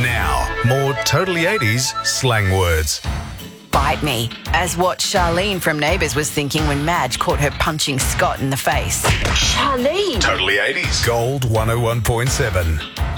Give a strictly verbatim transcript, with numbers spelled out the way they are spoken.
Now, more Totally eighties slang words. Bite me, as what Charlene from Neighbours was thinking when Madge caught her punching Scott in the face. Charlene! Totally eighties. Gold one oh one point seven.